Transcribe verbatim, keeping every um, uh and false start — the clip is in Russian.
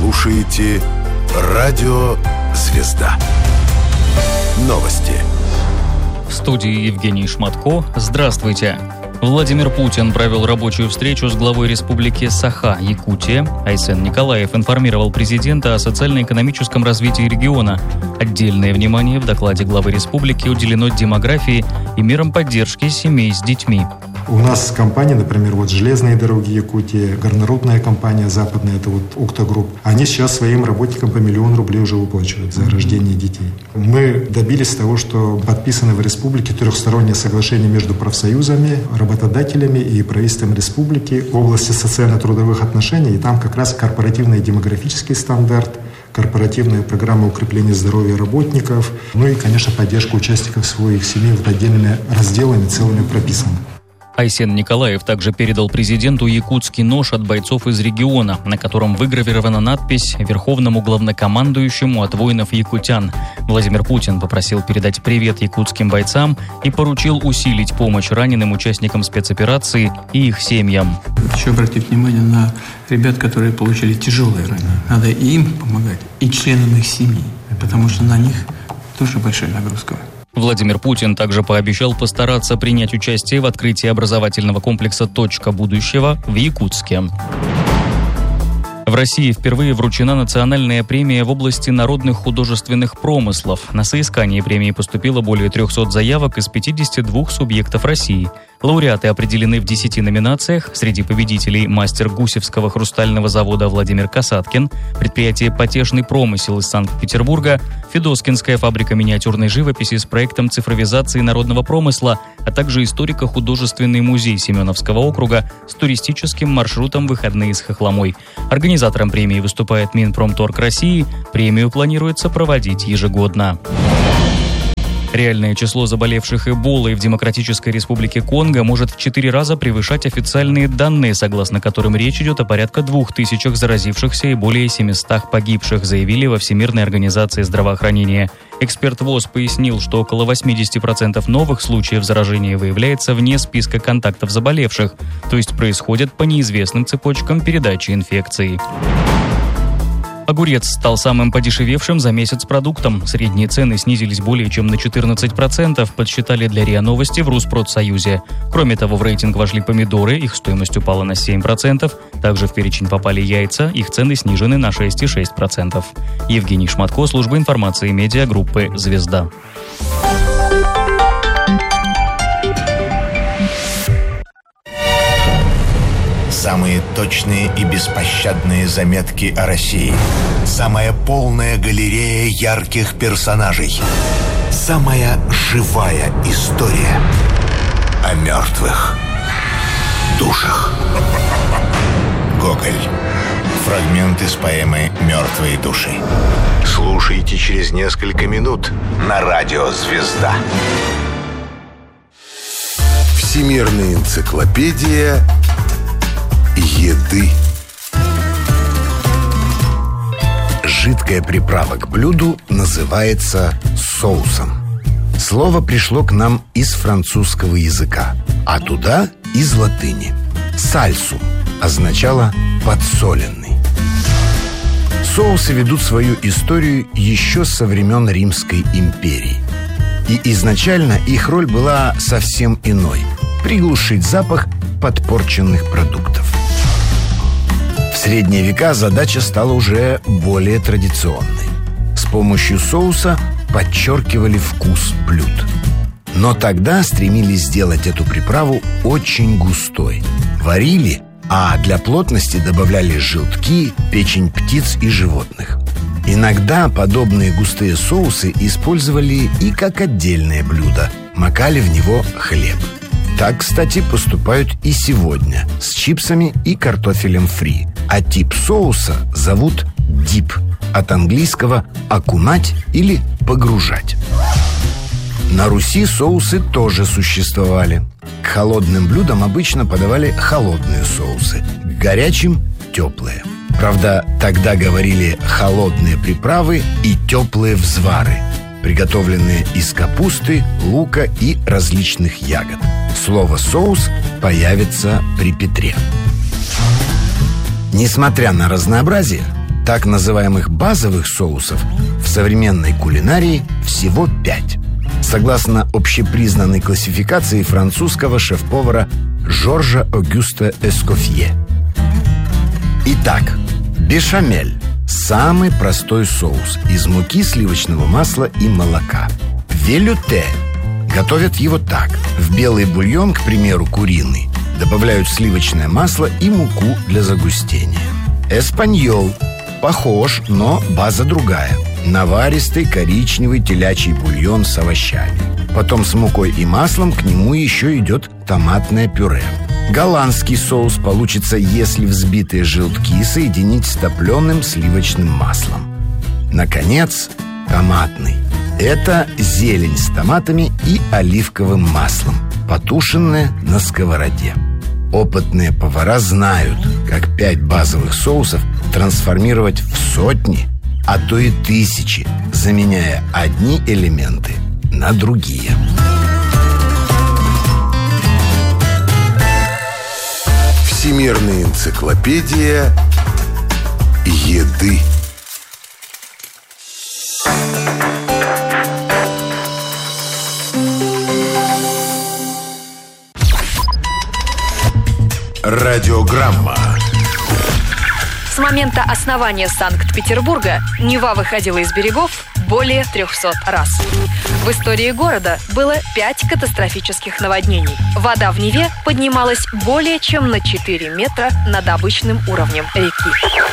слушаете Радио «Звезда». Новости. В студии Евгений Шматко. Здравствуйте. Владимир Путин провел рабочую встречу с главой республики Саха, Якутия. Айсен Николаев информировал президента о социально-экономическом развитии региона. Отдельное внимание в докладе главы республики уделено демографии и мерам поддержки семей с детьми. У нас компании, например, вот железные дороги Якутии, горнорудная компания западная, это вот Уктагрупп, они сейчас своим работникам по миллион рублей уже выплачивают за рождение детей. Мы добились того, что подписано в республике трехстороннее соглашение между профсоюзами, работодателями и правительством республики в области социально-трудовых отношений, и там как раз корпоративный демографический стандарт, корпоративная программа укрепления здоровья работников, ну и, конечно, поддержка участников своих семей вот отдельными разделами целыми прописаны. Айсен Николаев также передал президенту якутский нож от бойцов из региона, на котором выгравирована надпись «Верховному главнокомандующему от воинов-якутян». Владимир Путин попросил передать привет якутским бойцам и поручил усилить помощь раненым участникам спецоперации и их семьям. Хочу обратить внимание на ребят, которые получили тяжелые ранения. Надо и им помогать, и членам их семьи, потому что на них тоже большая нагрузка. Владимир Путин также пообещал постараться принять участие в открытии образовательного комплекса «Точка будущего» в Якутске. В России впервые вручена национальная премия в области народных художественных промыслов. На соискание премии поступило более трехсот заявок из пятидесяти двух субъектов России. Лауреаты определены в десяти номинациях. Среди победителей мастер Гусевского хрустального завода Владимир Касаткин, предприятие «Потешный промысел» из Санкт-Петербурга, Федоскинская фабрика миниатюрной живописи с проектом цифровизации народного промысла, а также историко-художественный музей Семеновского округа с туристическим маршрутом «Выходные с Хохломой». Организатором премии выступает Минпромторг России. Премию планируется проводить ежегодно. Реальное число заболевших Эболой в Демократической Республике Конго может в четыре раза превышать официальные данные, согласно которым речь идет о порядка двух тысячах заразившихся и более семистах погибших, заявили во Всемирной организации здравоохранения. Эксперт ВОЗ пояснил, что около восемьдесят процентов новых случаев заражения выявляется вне списка контактов заболевших, то есть происходят по неизвестным цепочкам передачи инфекции. Огурец стал самым подешевевшим за месяц продуктом. Средние цены снизились более чем на четырнадцать процентов, подсчитали для РИА Новости в Rusпродсоюзе. Кроме того, в рейтинг вошли помидоры, их стоимость упала на семь процентов. Также в перечень попали яйца, их цены снижены на шесть целых шесть десятых процента. Евгений Шматко, служба информации медиагруппы «Звезда». Самые точные и беспощадные заметки о России. Самая полная галерея ярких персонажей. Самая живая история о мертвых душах. Гоголь. Фрагмент из поэмы «Мертвые души». Слушайте через несколько минут на радио «Звезда». Всемирная энциклопедия еды. Жидкая приправа к блюду называется соусом. Слово пришло к нам из французского языка, а туда из латыни. Сальсум означало подсоленный. Соусы ведут свою историю еще со времен Римской империи. И изначально их роль была совсем иной – приглушить запах подпорченных продуктов. В средние века задача стала уже более традиционной. С помощью соуса подчеркивали вкус блюд. Но тогда стремились сделать эту приправу очень густой. Варили, а для плотности добавляли желтки, печень птиц и животных. Иногда подобные густые соусы использовали и как отдельное блюдо, макали в него хлеб. Так, кстати, поступают и сегодня с чипсами и картофелем фри. А тип соуса зовут дип, от английского «окунать» или «погружать». На Руси соусы тоже существовали. К холодным блюдам обычно подавали холодные соусы, к горячим – теплые. Правда, тогда говорили «холодные приправы» и «теплые взвары», приготовленные из капусты, лука и различных ягод. Слово «соус» появится при Петре. Несмотря на разнообразие, Так называемых базовых соусов в современной кулинарии всего пять. Согласно общепризнанной классификации французского шеф-повара Жоржа Огюста Эскофье. Итак, бешамель – самый простой соус из муки, сливочного масла и молока. Велюте – готовят его так. В белый бульон, к примеру, куриный, добавляют сливочное масло и муку для загустения. Эспаньол – похож, но база другая. Наваристый коричневый телячий бульон с овощами. Потом с мукой и маслом к нему еще идет томатное пюре. Голландский соус получится, если взбитые желтки соединить с топленым сливочным маслом. Наконец, томатный. Это зелень с томатами и оливковым маслом, потушенная на сковороде. Опытные повара знают, как пять базовых соусов трансформировать в сотни, а то и тысячи, заменяя одни элементы на другие. Всемирная энциклопедия еды. Радиограмма. С момента основания Санкт-Петербурга Нева выходила из берегов более трехсот раз. В истории города было пять катастрофических наводнений. Вода в Неве поднималась более чем на четыре метра над обычным уровнем реки.